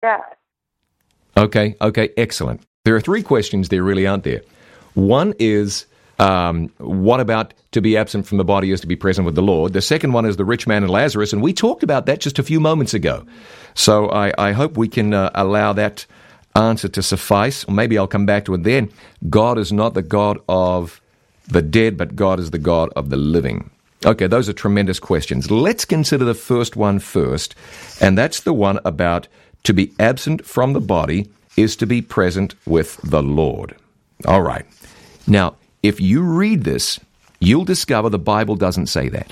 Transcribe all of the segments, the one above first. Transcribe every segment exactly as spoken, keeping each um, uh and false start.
Yeah. Okay, okay, excellent. There are three questions there, really, aren't there? One is, um, what about to be absent from the body is to be present with the Lord? The second one is the rich man and Lazarus, and we talked about that just a few moments ago. So I, I hope we can uh, allow that answer to suffice. Or maybe I'll come back to it then. God is not the God of the dead, but God is the God of the living. Okay, those are tremendous questions. Let's consider the first one first, and that's the one about to be absent from the body is to be present with the Lord. All right. Now, if you read this, you'll discover the Bible doesn't say that.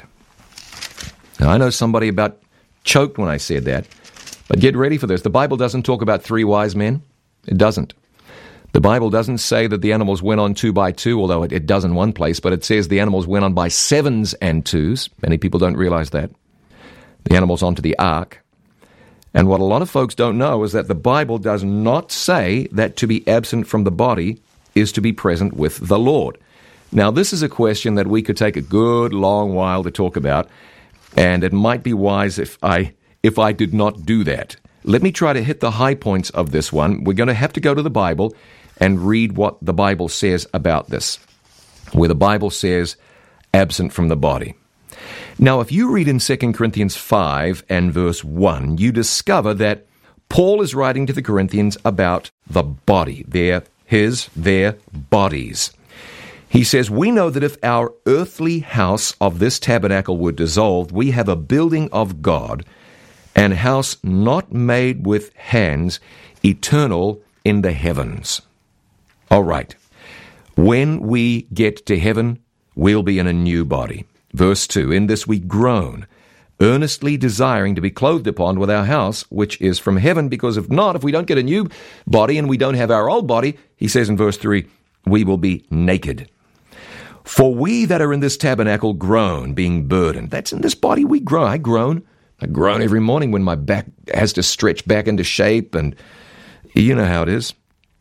Now, I know somebody about choked when I said that, but get ready for this. The Bible doesn't talk about three wise men. It doesn't. The Bible doesn't say that the animals went on two by two, although it, it does in one place, but it says the animals went on by sevens and twos. Many people don't realize that. The animals onto the ark. And what a lot of folks don't know is that the Bible does not say that to be absent from the body is to be present with the Lord. Now, this is a question that we could take a good long while to talk about, and it might be wise if I if I did not do that. Let me try to hit the high points of this one. We're going to have to go to the Bible and read what the Bible says about this, where the Bible says absent from the body. Now, if you read in Second Corinthians five and verse one, you discover that Paul is writing to the Corinthians about the body, their, his, their bodies. He says, we know that if our earthly house of this tabernacle were dissolved, we have a building of God, an house not made with hands, eternal in the heavens. All right. When we get to heaven, we'll be in a new body. Verse two, in this we groan, earnestly desiring to be clothed upon with our house, which is from heaven, because if not, if we don't get a new body and we don't have our old body, he says in verse three, we will be naked. For we that are in this tabernacle groan, being burdened. That's in this body we groan. I groan. I groan every morning when my back has to stretch back into shape, and you know how it is.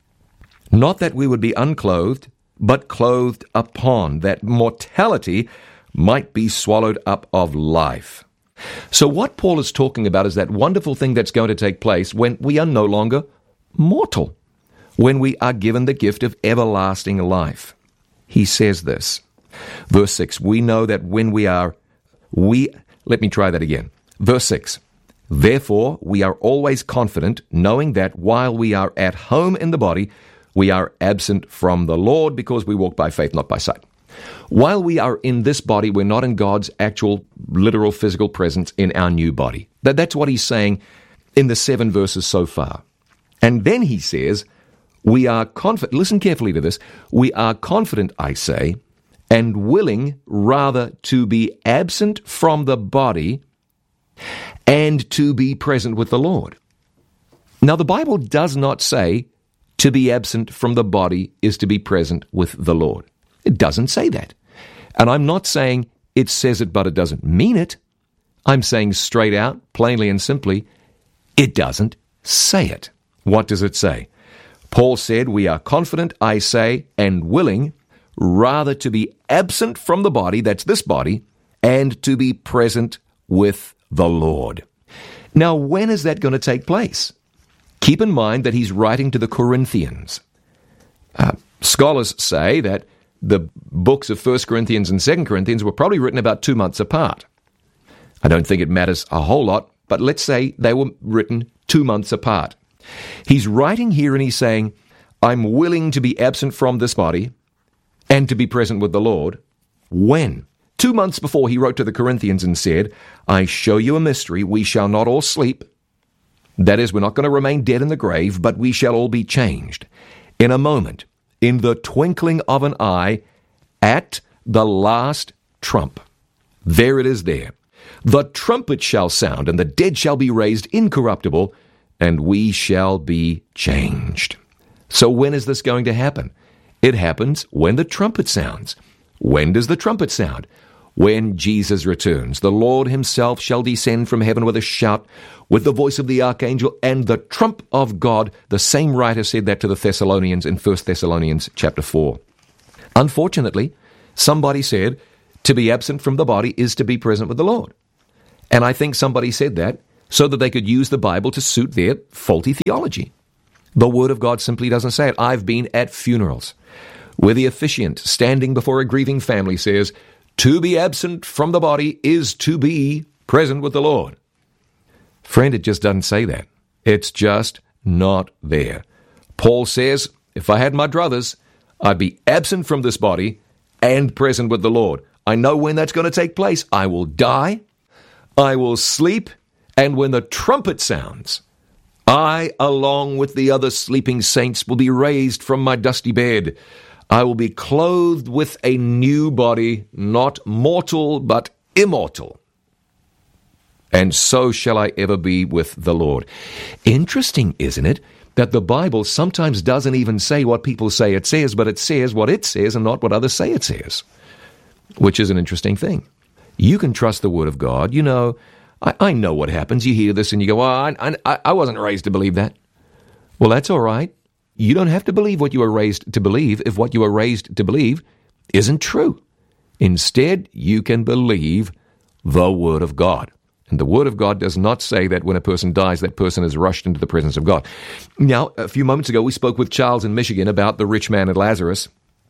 Not that we would be unclothed, but clothed upon, that mortality might be swallowed up of life. So what Paul is talking about is that wonderful thing that's going to take place when we are no longer mortal, when we are given the gift of everlasting life. He says this, verse six, we know that when we are, we, let me try that again. Verse six, therefore we are always confident, knowing that while we are at home in the body, we are absent from the Lord, because we walk by faith, not by sight. While we are in this body, we're not in God's actual, literal, physical presence in our new body. That, that's what he's saying in the seven verses so far. And then he says, we are confident, listen carefully to this, we are confident, I say, and willing rather to be absent from the body and to be present with the Lord. Now, the Bible does not say to be absent from the body is to be present with the Lord. It doesn't say that. And I'm not saying it says it, but it doesn't mean it. I'm saying straight out, plainly and simply, it doesn't say it. What does it say? Paul said, we are confident, I say, and willing, rather to be absent from the body, that's this body, and to be present with the Lord. Now, when is that going to take place? Keep in mind that he's writing to the Corinthians. Uh, scholars say that the books of First Corinthians and Second Corinthians were probably written about two months apart. I don't think it matters a whole lot, but let's say they were written two months apart. He's writing here and he's saying, I'm willing to be absent from this body and to be present with the Lord. When? Two months before he wrote to the Corinthians and said, I show you a mystery, we shall not all sleep. That is, we're not going to remain dead in the grave, but we shall all be changed. In a moment, in the twinkling of an eye, at the last trump. There it is there. The trumpet shall sound, and the dead shall be raised incorruptible, and we shall be changed. So when is this going to happen? It happens when the trumpet sounds. When does the trumpet sound? When Jesus returns. The Lord himself shall descend from heaven with a shout, with the voice of the archangel, and the trump of God. The same writer said that to the Thessalonians in First Thessalonians chapter four. Unfortunately, somebody said, to be absent from the body is to be present with the Lord. And I think somebody said that so that they could use the Bible to suit their faulty theology. The Word of God simply doesn't say it. I've been at funerals where the officiant standing before a grieving family says, to be absent from the body is to be present with the Lord. Friend, it just doesn't say that. It's just not there. Paul says, if I had my druthers, I'd be absent from this body and present with the Lord. I know when that's going to take place. I will die, I will sleep, and when the trumpet sounds, I, along with the other sleeping saints, will be raised from my dusty bed. I will be clothed with a new body, not mortal, but immortal. And so shall I ever be with the Lord. Interesting, isn't it, that the Bible sometimes doesn't even say what people say it says, but it says what it says and not what others say it says, which is an interesting thing. You can trust the Word of God. You know, I, I know what happens. You hear this and you go, well, I, I, I wasn't raised to believe that. Well, that's all right. You don't have to believe what you were raised to believe if what you were raised to believe isn't true. Instead, you can believe the Word of God. And the Word of God does not say that when a person dies, that person is rushed into the presence of God. Now, a few moments ago, we spoke with Charles in Michigan about the rich man and Lazarus.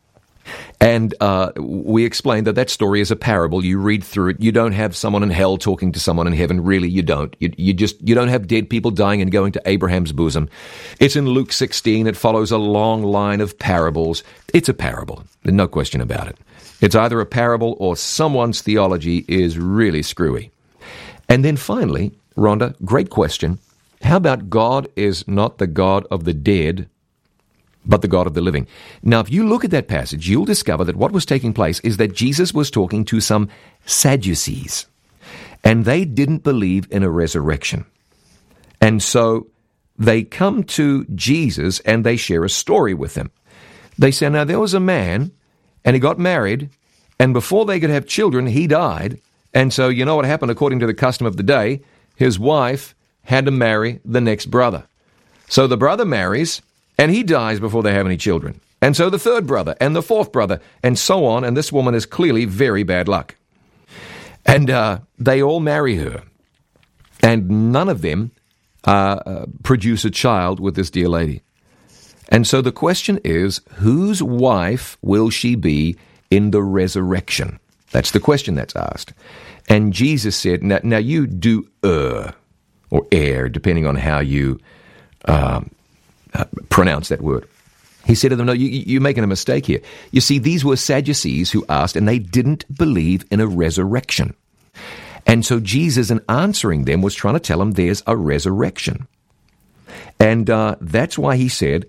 And uh, we explained that that story is a parable. You read through it. You don't have someone in hell talking to someone in heaven. Really, you don't. You, you just you don't have dead people dying and going to Abraham's bosom. It's in Luke sixteen. It follows a long line of parables. It's a parable. There's no question about it. It's either a parable or someone's theology is really screwy. And then finally, Rhonda, great question. How about God is not the God of the dead, but the God of the living? Now, if you look at that passage, you'll discover that what was taking place is that Jesus was talking to some Sadducees, and they didn't believe in a resurrection. And so they come to Jesus and they share a story with him. They say, now there was a man, and he got married, and before they could have children, he died. And so you know what happened according to the custom of the day? His wife had to marry the next brother. So the brother marries, and he dies before they have any children. And so the third brother, and the fourth brother, and so on, and this woman is clearly very bad luck. And uh, they all marry her, and none of them uh, uh, produce a child with this dear lady. And so the question is, whose wife will she be in the resurrection? That's the question that's asked. And Jesus said, now, now you do err, or err, depending on how you um, uh, pronounce that word. He said to them, no, you, you're making a mistake here. You see, these were Sadducees who asked, and they didn't believe in a resurrection. And so Jesus, in answering them, was trying to tell them there's a resurrection. And uh, that's why he said,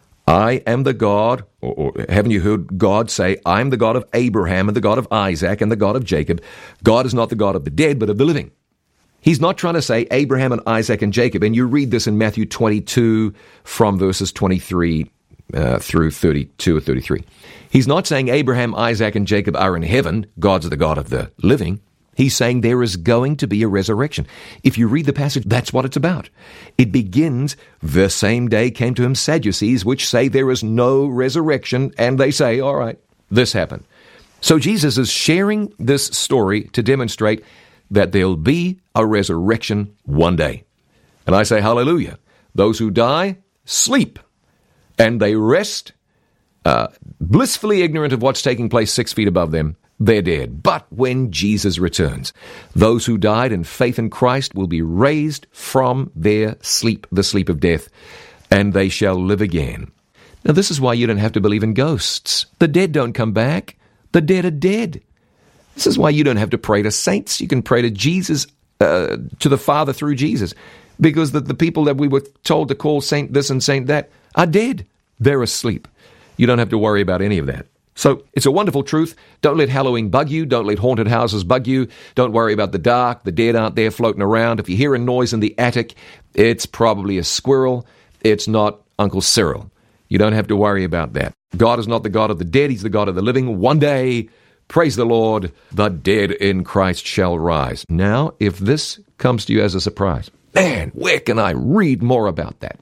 I am the God, or, or haven't you heard God say, I am the God of Abraham and the God of Isaac and the God of Jacob. God is not the God of the dead, but of the living. He's not trying to say Abraham and Isaac and Jacob. And you read this in Matthew twenty-two from verses twenty-three uh, through thirty-two or thirty-three. He's not saying Abraham, Isaac, and Jacob are in heaven. God's the God of the living. He's saying there is going to be a resurrection. If you read the passage, that's what it's about. It begins, the same day came to him Sadducees, which say there is no resurrection, and they say, all right, this happened. So Jesus is sharing this story to demonstrate that there'll be a resurrection one day. And I say, hallelujah. Those who die, sleep, and they rest, uh, blissfully ignorant of what's taking place six feet above them. They're dead. But when Jesus returns, those who died in faith in Christ will be raised from their sleep, the sleep of death, and they shall live again. Now, this is why you don't have to believe in ghosts. The dead don't come back. The dead are dead. This is why you don't have to pray to saints. You can pray to Jesus, uh, to the Father through Jesus, because the, the people that we were told to call saint this and saint that are dead. They're asleep. You don't have to worry about any of that. So it's a wonderful truth. Don't let Halloween bug you. Don't let haunted houses bug you. Don't worry about the dark. The dead aren't there floating around. If you hear a noise in the attic, it's probably a squirrel. It's not Uncle Cyril. You don't have to worry about that. God is not the God of the dead. He's the God of the living. One day, praise the Lord, the dead in Christ shall rise. Now, if this comes to you as a surprise, man, where can I read more about that?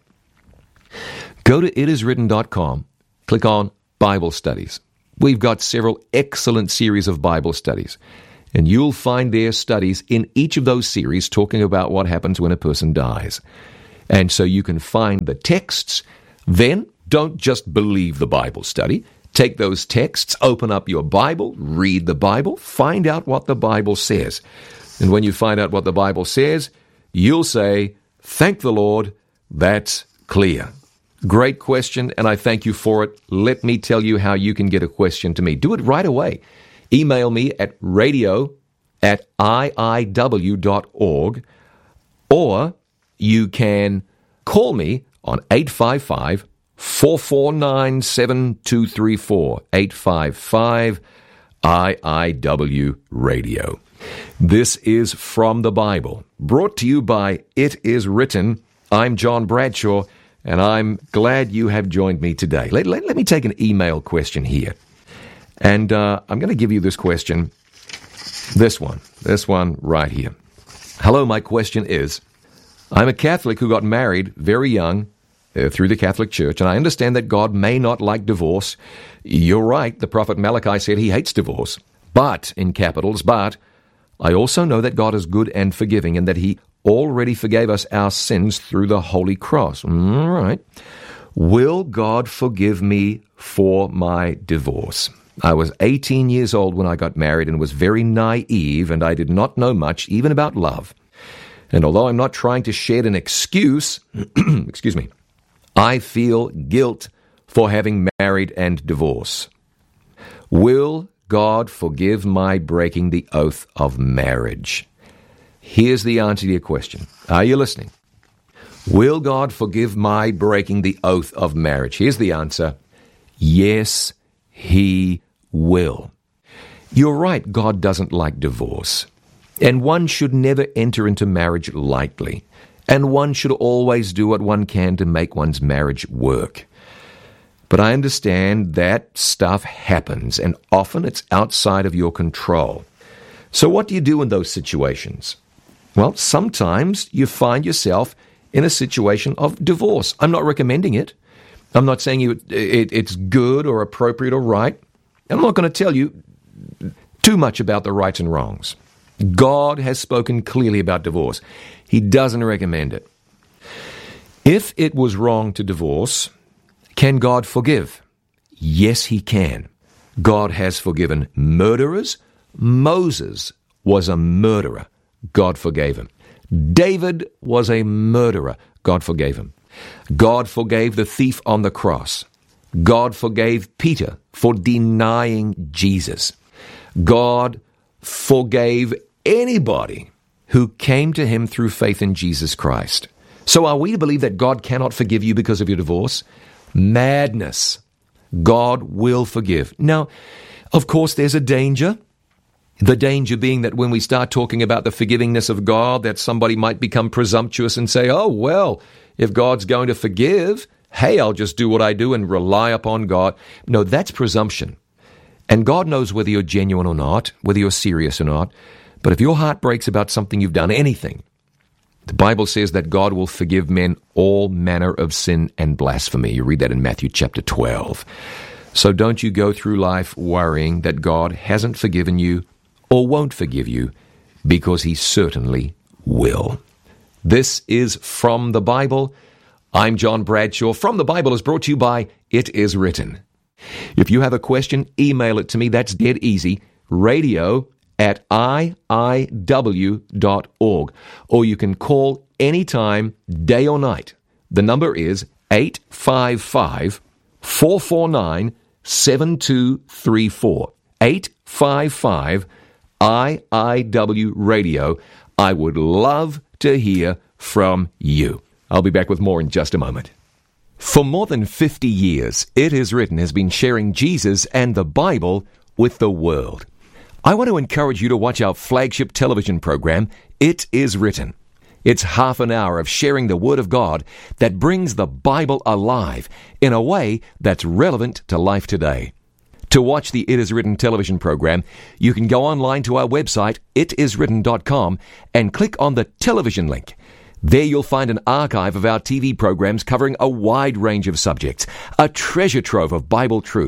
Go to it is written dot com. Click on Bible Studies. We've got several excellent series of Bible studies. And you'll find their studies in each of those series talking about what happens when a person dies. And so you can find the texts. Then don't just believe the Bible study. Take those texts, open up your Bible, read the Bible, find out what the Bible says. And when you find out what the Bible says, you'll say, thank the Lord, that's clear. Great question, and I thank you for it. Let me tell you how you can get a question to me. Do it right away. Email me at radio at I I W dot org, or you can call me on eight five five, four four nine, seven two three four, eight five five, I I W Radio. This is From the Bible, brought to you by It Is Written. I'm John Bradshaw, and I'm glad you have joined me today. Let, let, let me take an email question here. And uh, I'm going to give you this question, this one, this one right here. Hello, my question is, I'm a Catholic who got married very young uh, through the Catholic Church, and I understand that God may not like divorce. You're right, the prophet Malachi said he hates divorce. But, in capitals, but, I also know that God is good and forgiving and that he already forgave us our sins through the Holy Cross. All right. Will God forgive me for my divorce? I was eighteen years old when I got married and was very naive, and I did not know much even about love. And although I'm not trying to shed an excuse, excuse me, I feel guilt for having married and divorced. Will God forgive my breaking the oath of marriage? Here's the answer to your question. Are you listening? Will God forgive my breaking the oath of marriage? Here's the answer. Yes, he will. You're right, God doesn't like divorce. And one should never enter into marriage lightly. And one should always do what one can to make one's marriage work. But I understand that stuff happens, and often it's outside of your control. So what do you do in those situations? Well, sometimes you find yourself in a situation of divorce. I'm not recommending it. I'm not saying you, it, it's good or appropriate or right. I'm not going to tell you too much about the rights and wrongs. God has spoken clearly about divorce. He doesn't recommend it. If it was wrong to divorce, can God forgive? Yes, he can. God has forgiven murderers. Moses was a murderer. God forgave him. David was a murderer. God forgave him. God forgave the thief on the cross. God forgave Peter for denying Jesus. God forgave anybody who came to him through faith in Jesus Christ. So are we to believe that God cannot forgive you because of your divorce? Madness. God will forgive. Now, of course, there's a danger. The danger being that when we start talking about the forgivingness of God, that somebody might become presumptuous and say, oh, well, if God's going to forgive, hey, I'll just do what I do and rely upon God. No, that's presumption. And God knows whether you're genuine or not, whether you're serious or not. But if your heart breaks about something you've done, anything, the Bible says that God will forgive men all manner of sin and blasphemy. You read that in Matthew chapter twelve. So don't you go through life worrying that God hasn't forgiven you or won't forgive you, because he certainly will. This is From the Bible. I'm John Bradshaw. From the Bible is brought to you by It Is Written. If you have a question, email it to me. That's dead easy. Radio at I I W dot org. Or you can call anytime, day or night. The number is eight five five, four four nine, seven two three four. eight five five, I I W Radio. I would love to hear from you. I'll be back with more in just a moment. For more than fifty years, It Is Written has been sharing Jesus and the Bible with the world. I want to encourage you to watch our flagship television program, It Is Written. It's half an hour of sharing the Word of God that brings the Bible alive in a way that's relevant to life today. To watch the It Is Written television program, you can go online to our website, it is written dot com, and click on the television link. There you'll find an archive of our T V programs covering a wide range of subjects, a treasure trove of Bible truth.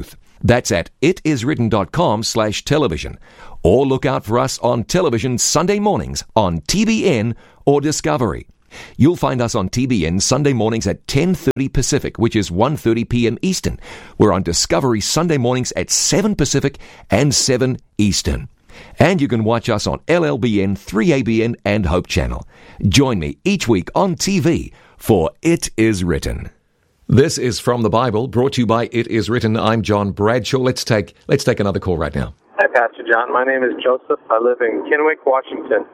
That's at itiswritten.com slash television. Or look out for us on television Sunday mornings on T B N or Discovery. You'll find us on T B N Sunday mornings at ten thirty Pacific, which is one thirty p.m. Eastern. We're on Discovery Sunday mornings at seven Pacific and seven Eastern. And you can watch us on L L B N, three A B N, and Hope Channel. Join me each week on T V for It Is Written. This is From the Bible, brought to you by It Is Written. I'm John Bradshaw. Let's take let's take another call right now. Hi, Pastor John. My name is Joseph. I live in Kennewick, Washington.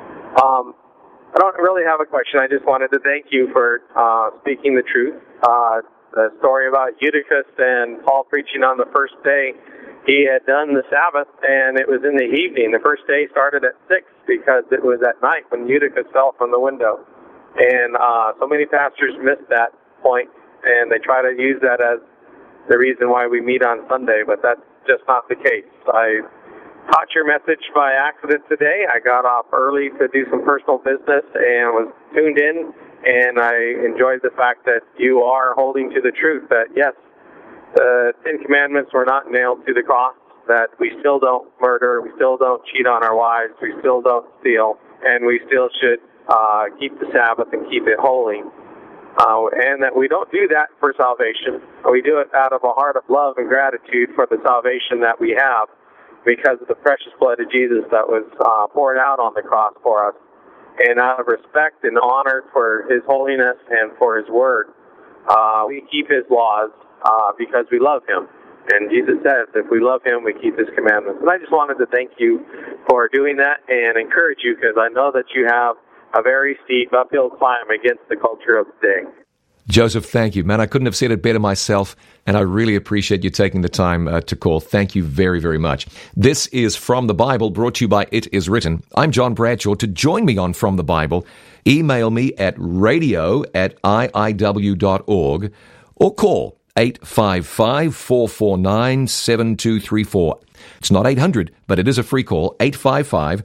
Um, I don't really have a question. I just wanted to thank you for uh, speaking the truth. Uh, the story about Eutychus and Paul preaching on the first day. He had done the Sabbath, and it was in the evening. The first day started at six because it was at night when Eutychus fell from the window. And uh, so many pastors miss that point, and they try to use that as the reason why we meet on Sunday, but that's just not the case. I caught your message by accident today. I got off early to do some personal business and was tuned in, and I enjoyed the fact that you are holding to the truth that, yes, the Ten Commandments were not nailed to the cross, that we still don't murder, we still don't cheat on our wives, we still don't steal, and we still should uh, keep the Sabbath and keep it holy. Uh, and that we don't do that for salvation. We do it out of a heart of love and gratitude for the salvation that we have because of the precious blood of Jesus that was uh, poured out on the cross for us. And out of respect and honor for His holiness and for His word, uh, we keep His laws uh, because we love Him. And Jesus says, if we love Him, we keep His commandments. And I just wanted to thank you for doing that and encourage you because I know that you have a very steep uphill climb against the culture of the day. Joseph, thank you. Man, I couldn't have said it better myself, and I really appreciate you taking the time uh, to call. Thank you very, very much. This is From the Bible, brought to you by It Is Written. I'm John Bradshaw. To join me on From the Bible, email me at radio at I I W dot org or call eight five five, four four nine, seven two three four. It's not eight hundred, but it is a free call, eight five five,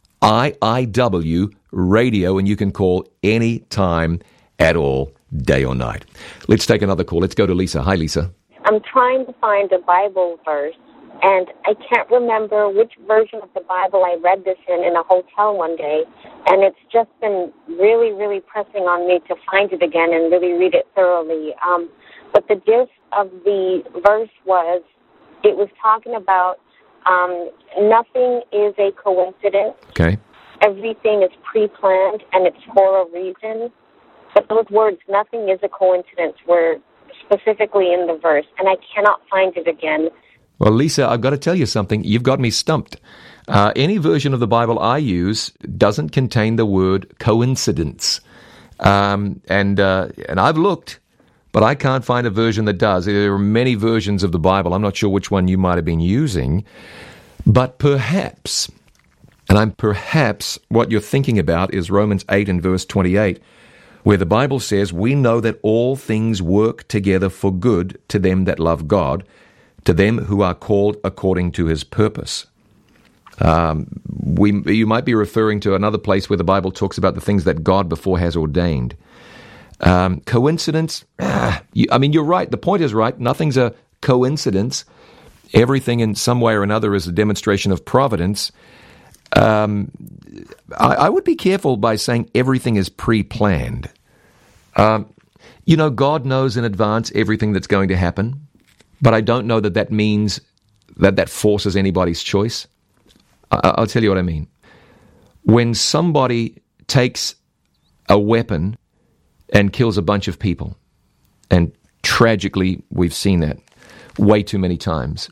I I W radio, and you can call any time at all, day or night. Let's take another call. Let's go to Lisa. Hi, Lisa. I'm trying to find a Bible verse, and I can't remember which version of the Bible I read this in in a hotel one day, and it's just been really, really pressing on me to find it again and really read it thoroughly. Um, but the gist of the verse was, it was talking about um, nothing is a coincidence. Okay. Everything is pre-planned, and it's for a reason. But those words, nothing is a coincidence, were specifically in the verse, and I cannot find it again. Well, Lisa, I've got to tell you something. You've got me stumped. Uh, any version of the Bible I use doesn't contain the word coincidence. Um, and uh, and I've looked, but I can't find a version that does. There are many versions of the Bible. I'm not sure which one you might have been using, but perhaps... And I'm perhaps what you're thinking about is Romans eight and verse twenty-eight, where the Bible says, we know that all things work together for good to them that love God, to them who are called according to His purpose. Um, we, you might be referring to another place where the Bible talks about the things that God before has ordained. Um, coincidence? Ah, you, I mean, you're right. The point is right. Nothing's a coincidence. Everything in some way or another is a demonstration of providence. Um, I, I would be careful by saying everything is pre-planned. Um, you know, God knows in advance everything that's going to happen, but I don't know that that means that that forces anybody's choice. I, I'll tell you what I mean. When somebody takes a weapon and kills a bunch of people, and tragically we've seen that way too many times,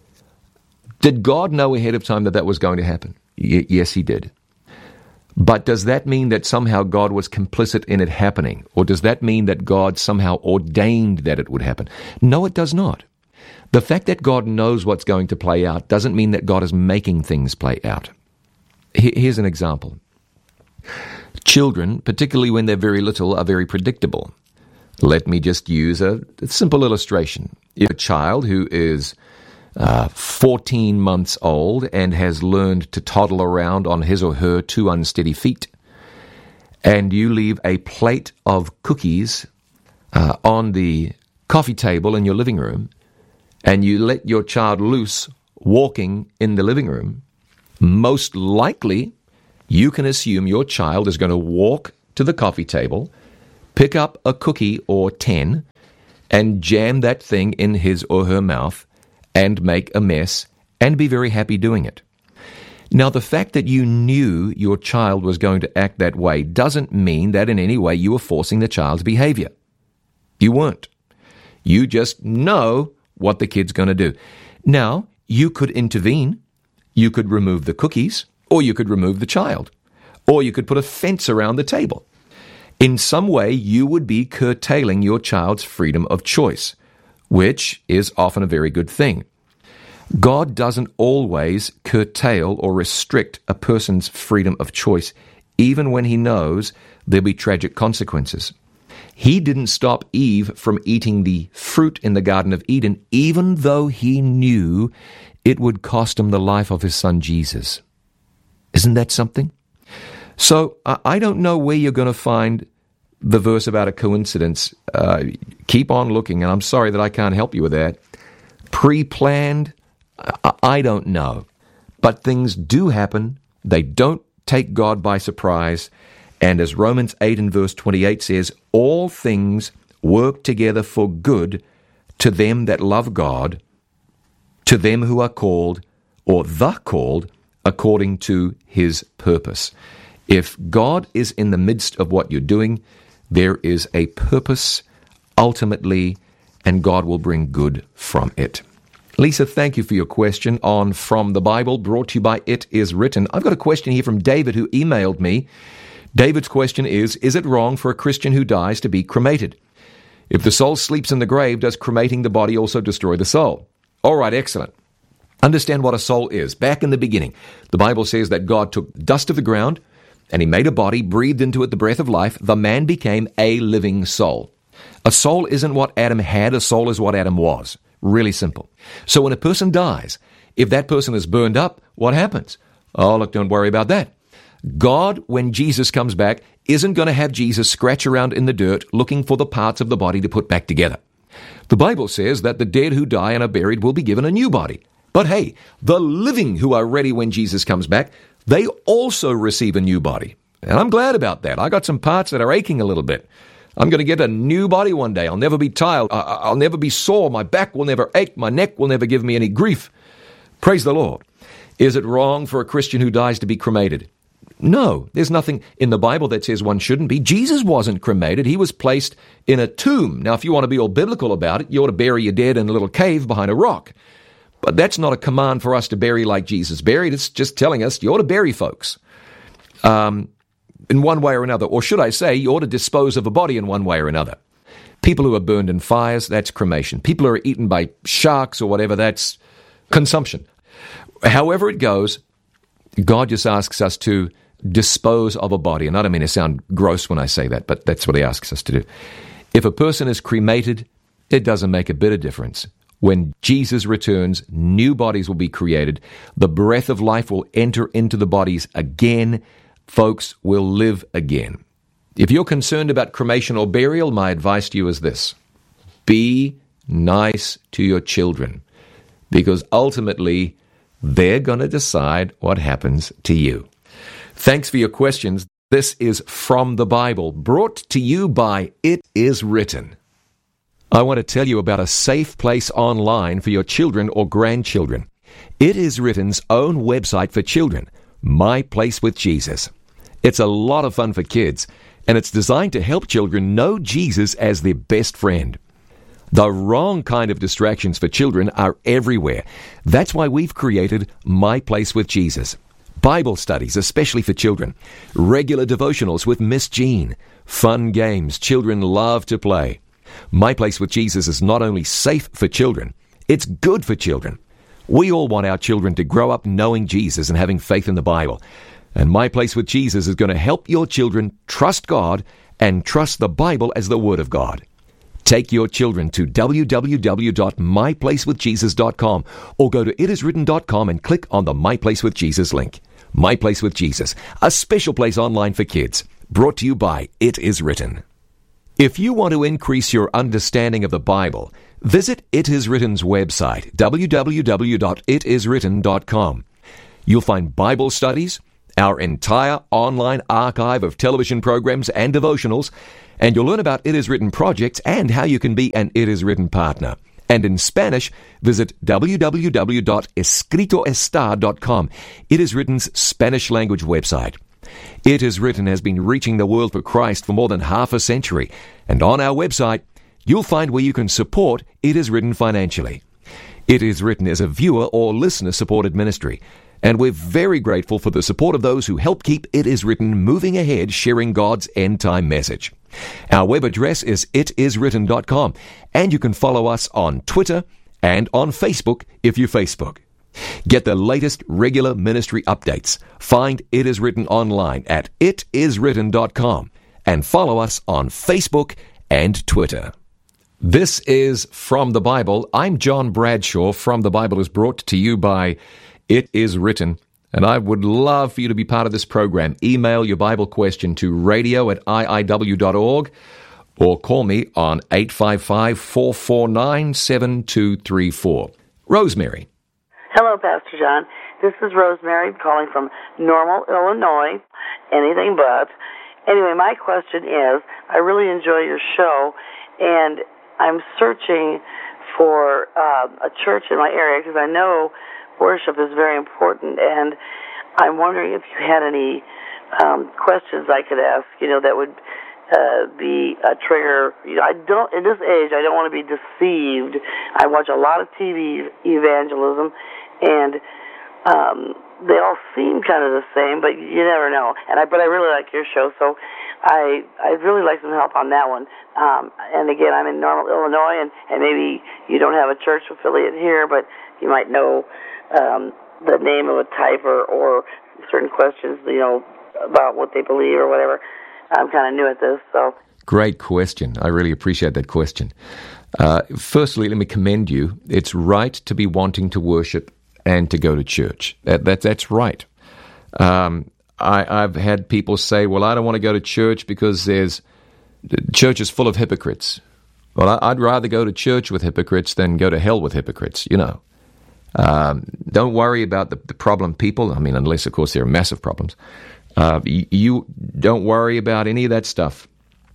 did God know ahead of time that that was going to happen? Y- yes, He did. But does that mean that somehow God was complicit in it happening? Or does that mean that God somehow ordained that it would happen? No, it does not. The fact that God knows what's going to play out doesn't mean that God is making things play out. Here's an example. Children, particularly when they're very little, are very predictable. Let me just use a, a simple illustration. If a child who is uh, fourteen months old and has learned to toddle around on his or her two unsteady feet, and you leave a plate of cookies uh, on the coffee table in your living room, and you let your child loose walking in the living room, most likely you can assume your child is going to walk to the coffee table, pick up a cookie or ten, and jam that thing in his or her mouth and make a mess and be very happy doing it. Now, the fact that you knew your child was going to act that way doesn't mean that in any way you were forcing the child's behavior. You weren't. You just know what the kid's going to do. Now, you could intervene. You could remove the cookies, or you could remove the child, or you could put a fence around the table. In some way, you would be curtailing your child's freedom of choice, which is often a very good thing. God doesn't always curtail or restrict a person's freedom of choice, even when he knows there'll be tragic consequences. He didn't stop Eve from eating the fruit in the Garden of Eden, even though he knew it would cost him the life of his son Jesus. Isn't that something? So I don't know where you're going to find the verse about a coincidence. Uh, keep on looking, and I'm sorry that I can't help you with that. Pre-planned, I, I don't know. But things do happen. They don't take God by surprise. And as Romans eight and verse twenty-eight says, all things work together for good to them that love God, to them who are called, or the called, according to his purpose. If God is in the midst of what you're doing, there is a purpose ultimately, and God will bring good from it. Lisa, thank you for your question on From the Bible, brought to you by It Is Written. I've got a question here from David, who emailed me. David's question is, is it wrong for a Christian who dies to be cremated? If the soul sleeps in the grave, does cremating the body also destroy the soul? All right, excellent. Understand what a soul is. Back in the beginning, the Bible says that God took dust of the ground, and he made a body, breathed into it the breath of life. The man became a living soul. A soul isn't what Adam had. A soul is what Adam was. Really simple. So when a person dies, if that person is burned up, what happens? Oh, look, don't worry about that. God, when Jesus comes back, isn't going to have Jesus scratch around in the dirt looking for the parts of the body to put back together. The Bible says that the dead who die and are buried will be given a new body. But hey, the living who are ready when Jesus comes back, they also receive a new body. And I'm glad about that. I got some parts that are aching a little bit. I'm going to get a new body one day. I'll never be tired. I'll never be sore. My back will never ache. My neck will never give me any grief. Praise the Lord. Is it wrong for a Christian who dies to be cremated? No, there's nothing in the Bible that says one shouldn't be. Jesus wasn't cremated. He was placed in a tomb. Now, if you want to be all biblical about it, you ought to bury your dead in a little cave behind a rock. But that's not a command for us to bury like Jesus buried. It's just telling us you ought to bury folks um, in one way or another. Or should I say, you ought to dispose of a body in one way or another. People who are burned in fires, that's cremation. People who are eaten by sharks or whatever, that's consumption. However it goes, God just asks us to dispose of a body. And I don't mean to sound gross when I say that, but that's what he asks us to do. If a person is cremated, it doesn't make a bit of difference. When Jesus returns, new bodies will be created. The breath of life will enter into the bodies again. Folks will live again. If you're concerned about cremation or burial, my advice to you is this. Be nice to your children, because ultimately they're going to decide what happens to you. Thanks for your questions. This is From the Bible, brought to you by It Is Written. I want to tell you about a safe place online for your children or grandchildren. It Is Written's own website for children, My Place with Jesus. It's a lot of fun for kids, and it's designed to help children know Jesus as their best friend. The wrong kind of distractions for children are everywhere. That's why we've created My Place with Jesus. Bible studies, especially for children. Regular devotionals with Miss Jean. Fun games children love to play. My Place with Jesus is not only safe for children, it's good for children. We all want our children to grow up knowing Jesus and having faith in the Bible. And My Place with Jesus is going to help your children trust God and trust the Bible as the Word of God. Take your children to w w w dot my place with jesus dot com or go to it is written dot com and click on the My Place with Jesus link. My Place with Jesus, a special place online for kids, brought to you by It Is Written. If you want to increase your understanding of the Bible, visit It Is Written's website, w w w dot it is written dot com. You'll find Bible studies, our entire online archive of television programs and devotionals, and you'll learn about It Is Written projects and how you can be an It Is Written partner. And in Spanish, visit w w w dot escrito está dot com, It Is Written's Spanish language website. It Is Written has been reaching the world for Christ for more than half a century, and on our website, you'll find where you can support It Is Written financially. It Is Written is a viewer or listener-supported ministry, and we're very grateful for the support of those who help keep It Is Written moving ahead, sharing God's end-time message. Our web address is it is written dot com, and you can follow us on Twitter and on Facebook if you Facebook. Get the latest regular ministry updates. Find It Is Written online at it is written dot com and follow us on Facebook and Twitter. This is From the Bible. I'm John Bradshaw. From the Bible is brought to you by It Is Written, and I would love for you to be part of this program. Email your Bible question to radio at i i w dot org or call me on eight five five, four four nine, seven two three four. Rosemary. Hello, Pastor John. This is Rosemary calling from Normal, Illinois. Anything but. Anyway, my question is, I really enjoy your show, and I'm searching for uh, a church in my area because I know worship is very important, and I'm wondering if you had any um, questions I could ask, you know, that would uh, be a trigger. You know, I don't, in this age, I don't want to be deceived. I watch a lot of T V evangelism, and um, they all seem kind of the same, but you never know. And I, but I really like your show, so I I'd really like some help on that one. Um, and again, I'm in Normal, Illinois, and, and maybe you don't have a church affiliate here, but you might know um, the name of a type or, or certain questions, you know, about what they believe or whatever. I'm kind of new at this, so. Great question. I really appreciate that question. Uh, firstly, let me commend you. It's right to be wanting to worship and to go to church. That, that that's right. Um, I, I've had people say, "Well, I don't want to go to church because there's the church is full of hypocrites." Well, I, I'd rather go to church with hypocrites than go to hell with hypocrites. You know, um, don't worry about the, the problem people. I mean, unless of course there are massive problems. Uh, you, you don't worry about any of that stuff.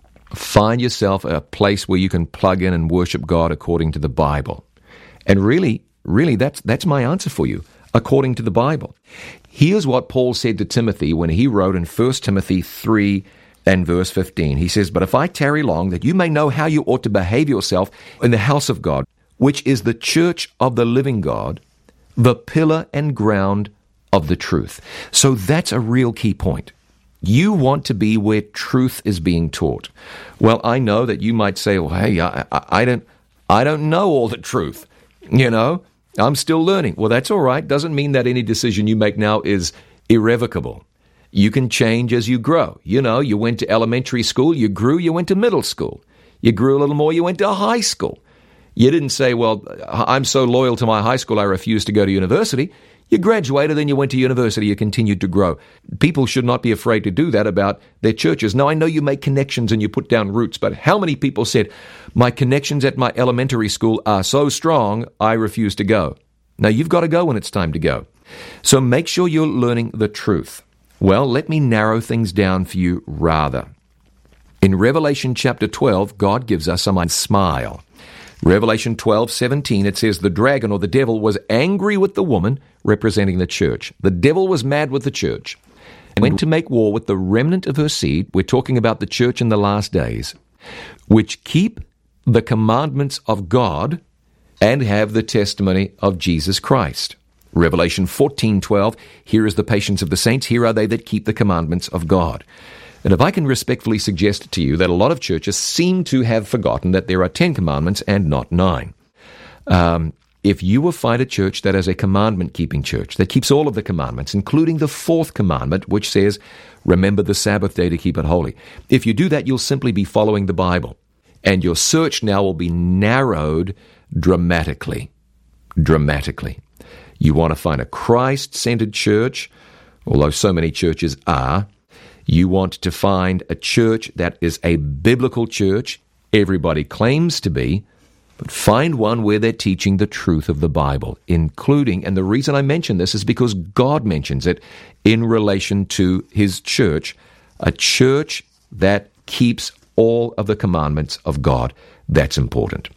Find yourself a place where you can plug in and worship God according to the Bible. And really, really, that's that's my answer for you, according to the Bible. Here's what Paul said to Timothy when he wrote in First Timothy three and verse fifteen. He says, "But if I tarry long, that you may know how you ought to behave yourself in the house of God, which is the church of the living God, the pillar and ground of the truth." So that's a real key point. You want to be where truth is being taught. Well, I know that you might say, "Well, hey, I, I, I don't, I don't know all the truth. You know, I'm still learning." Well, that's all right. Doesn't mean that any decision you make now is irrevocable. You can change as you grow. You know, you went to elementary school, you grew, you went to middle school. You grew a little more, you went to high school. You didn't say, "Well, I'm so loyal to my high school, I refuse to go to university." You graduated, then you went to university, you continued to grow. People should not be afraid to do that about their churches. Now, I know you make connections and you put down roots, but how many people said, "My connections at my elementary school are so strong, I refuse to go"? Now, you've got to go when it's time to go. So make sure you're learning the truth. Well, let me narrow things down for you rather. In Revelation chapter twelve, God gives us a smile. Revelation twelve seventeen, it says, "The dragon or the devil was angry with the woman," representing the church. The devil was mad with the church and went to make war with the remnant of her seed. We're talking about the church in the last days, which keep the commandments of God and have the testimony of Jesus Christ. Revelation fourteen twelve, "Here is the patience of the saints. Here are they that keep the commandments of God." And if I can respectfully suggest to you that a lot of churches seem to have forgotten that there are ten commandments and not nine. Um, if you will find a church that is a commandment-keeping church, that keeps all of the commandments, including the fourth commandment, which says, "Remember the Sabbath day to keep it holy." If you do that, you'll simply be following the Bible. And your search now will be narrowed dramatically. Dramatically. You want to find a Christ-centered church, although so many churches are. You want to find a church that is a biblical church, everybody claims to be, but find one where they're teaching the truth of the Bible, including, and the reason I mention this is because God mentions it in relation to His church, a church that keeps all of the commandments of God. That's important.